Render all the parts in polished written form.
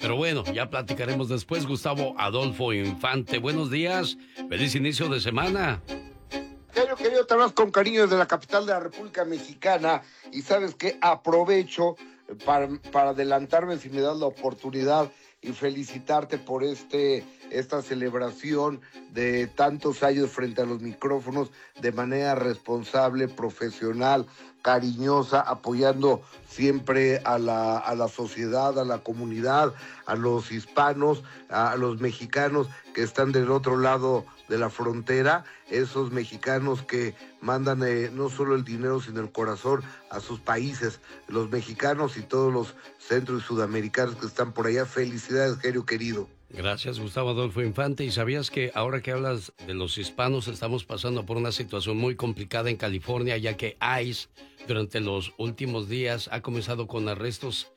Pero bueno, ya platicaremos después. Gustavo Adolfo Infante, buenos días. Feliz inicio de semana. Querido, te hablas con cariño desde la capital de la República Mexicana y sabes que aprovecho para adelantarme si me das la oportunidad y felicitarte por esta celebración de tantos años frente a los micrófonos de manera responsable, profesional, cariñosa, apoyando siempre a la sociedad, a la comunidad, a los hispanos, a los mexicanos que están del otro lado de la frontera, esos mexicanos que mandan no solo el dinero sino el corazón a sus países, los mexicanos y todos los centro y sudamericanos que están por allá. Felicidades, Genio querido. Gracias, Gustavo Adolfo Infante. ¿Y sabías que ahora que hablas de los hispanos estamos pasando por una situación muy complicada en California, ya que ICE durante los últimos días ha comenzado con arrestos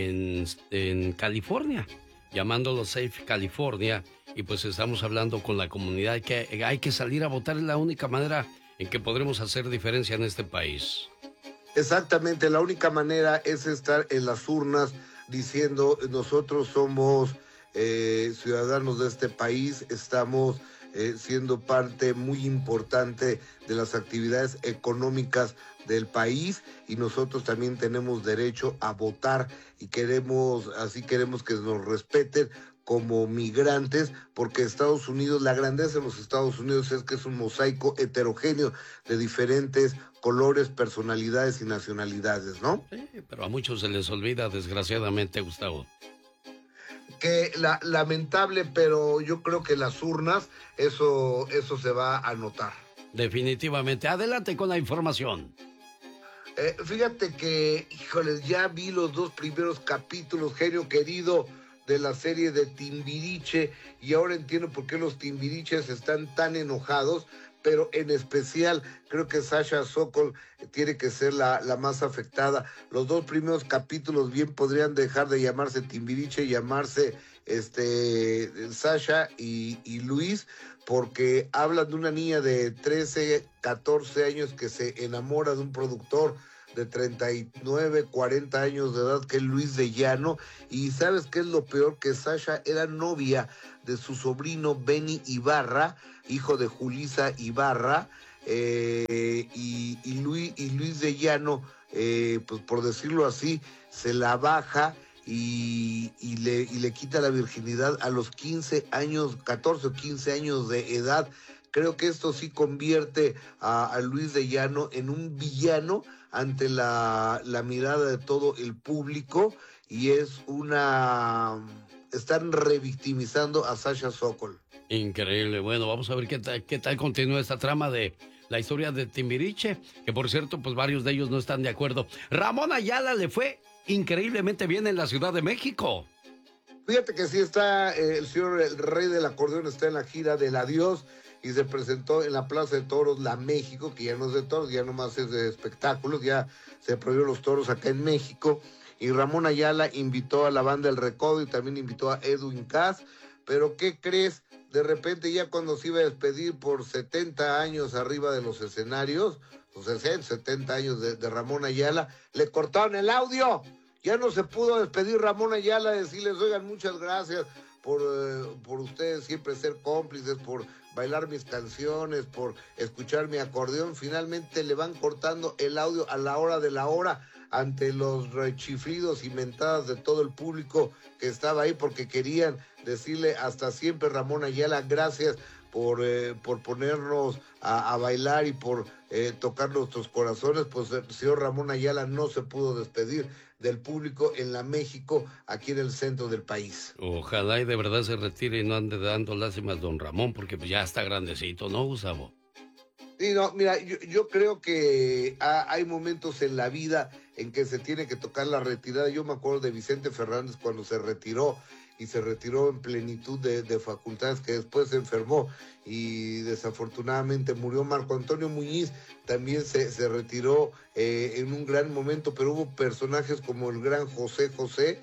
en California, llamándolo Safe California, y pues estamos hablando con la comunidad que hay que salir a votar, es la única manera en que podremos hacer diferencia en este país. Exactamente, la única manera es estar en las urnas diciendo nosotros somos ciudadanos de este país, estamos siendo parte muy importante de las actividades económicas del país y nosotros también tenemos derecho a votar y queremos que nos respeten como migrantes, porque Estados Unidos, la grandeza de los Estados Unidos es que es un mosaico heterogéneo de diferentes colores, personalidades y nacionalidades, ¿no? Sí, pero a muchos se les olvida, desgraciadamente, Gustavo. Que lamentable, pero yo creo que las urnas, eso se va a notar. Definitivamente. Adelante con la información. Fíjate que, híjoles, ya vi los 2 primeros capítulos, Genio querido, de la serie de Timbiriche, y ahora entiendo por qué los Timbiriches están tan enojados, pero en especial creo que Sasha Sokol tiene que ser la más afectada. Los 2 primeros capítulos bien podrían dejar de llamarse Timbiriche y llamarse Sasha y Luis, porque hablan de una niña de 13, 14 años que se enamora de un productor de 39, 40 años de edad, que es Luis de Llano, y ¿sabes qué es lo peor? Que Sasha era novia de su sobrino Benny Ibarra, hijo de Julissa Ibarra, y Luis de Llano, pues por decirlo así, se la baja y le quita la virginidad a los 15 años, 14 o 15 años de edad. Creo que esto sí convierte a Luis de Llano en un villano ante la mirada de todo el público, y están revictimizando a Sasha Sokol. Increíble. Bueno, vamos a ver qué tal continúa esta trama de la historia de Timbiriche, que por cierto, pues varios de ellos no están de acuerdo. Ramón Ayala le fue increíblemente bien en la Ciudad de México. Fíjate que sí está el rey del acordeón está en la gira del adiós y se presentó en la Plaza de Toros La México, que ya no es de toros, ya nomás es de espectáculos, ya se prohibió los toros acá en México, y Ramón Ayala invitó a la banda El Recodo y también invitó a Edwin Cass, pero ¿qué crees? De repente ya cuando se iba a despedir por 70 años arriba de los escenarios, o 60, 70 años de Ramón Ayala, le cortaron el audio. Ya no se pudo despedir Ramón Ayala, decirles, oigan, muchas gracias por ustedes siempre ser cómplices, por bailar mis canciones, por escuchar mi acordeón. Finalmente le van cortando el audio a la hora de la hora ante los rechiflidos y mentadas de todo el público que estaba ahí, porque querían decirle hasta siempre Ramón Ayala, gracias por ponernos a bailar y por tocar nuestros corazones. Pues el señor Ramón Ayala no se pudo despedir del público en la México, aquí en el centro del país. Ojalá y de verdad se retire y no ande dando lástimas don Ramón, porque pues ya está grandecito, ¿no, Gustavo? Sí, no, mira, yo creo que hay momentos en la vida en que se tiene que tocar la retirada. Yo me acuerdo de Vicente Fernández cuando se retiró, y se retiró en plenitud de facultades, que después se enfermó y desafortunadamente murió. Marco Antonio Muñiz también se retiró en un gran momento, pero hubo personajes como el gran José José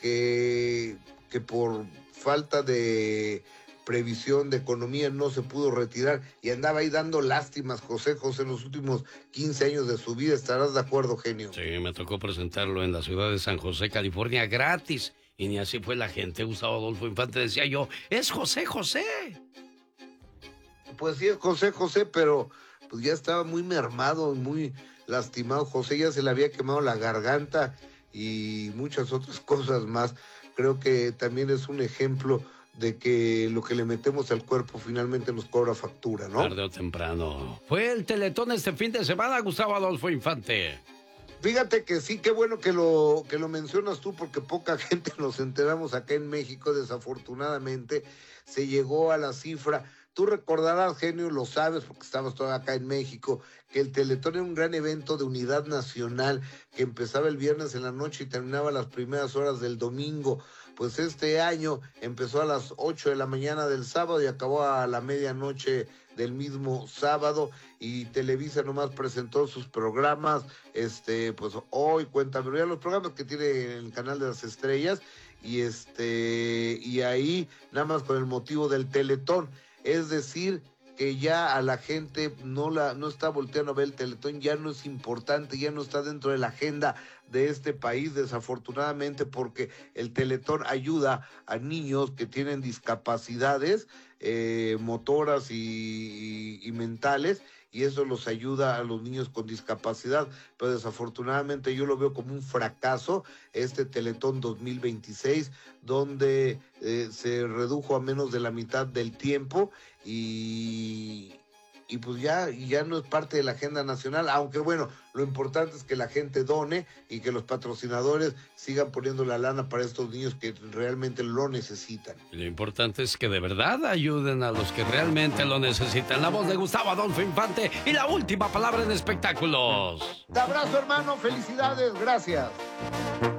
que por falta de previsión de economía no se pudo retirar y andaba ahí dando lástimas José José en los últimos 15 años de su vida. ¿Estarás de acuerdo, genio? Sí, me tocó presentarlo en la ciudad de San José, California, gratis. Y ni así fue la gente. Gustavo Adolfo Infante decía yo, es José José. Pues sí, es José José, pero pues ya estaba muy mermado, muy lastimado. José ya se le había quemado la garganta y muchas otras cosas más. Creo que también es un ejemplo de que lo que le metemos al cuerpo finalmente nos cobra factura, ¿no? Tarde o temprano. Fue el Teletón este fin de semana, Gustavo Adolfo Infante. Fíjate que sí, qué bueno que lo mencionas tú, porque poca gente nos enteramos acá en México. Desafortunadamente se llegó a la cifra. Tú recordarás, Genio, lo sabes porque estabas todavía acá en México, que el Teletón era un gran evento de unidad nacional que empezaba el viernes en la noche y terminaba las primeras horas del domingo. Pues este año empezó a las 8 de la mañana del sábado y acabó a la medianoche del mismo sábado, y Televisa nomás presentó sus programas, pues hoy, Cuéntame, ya los programas que tiene en el canal de las estrellas, y ahí nada más con el motivo del Teletón. Es decir, que ya a la gente no está volteando a ver el Teletón, ya no es importante, ya no está dentro de la agenda de este país, desafortunadamente, porque el Teletón ayuda a niños que tienen discapacidades motoras y mentales, y eso los ayuda a los niños con discapacidad, pero desafortunadamente yo lo veo como un fracaso este Teletón 2026, donde se redujo a menos de la mitad del tiempo y pues ya no es parte de la agenda nacional, aunque bueno, lo importante es que la gente done y que los patrocinadores sigan poniendo la lana para estos niños que realmente lo necesitan. Y lo importante es que de verdad ayuden a los que realmente lo necesitan. La voz de Gustavo Adolfo Infante y la última palabra en espectáculos. Te abrazo, hermano, felicidades, gracias.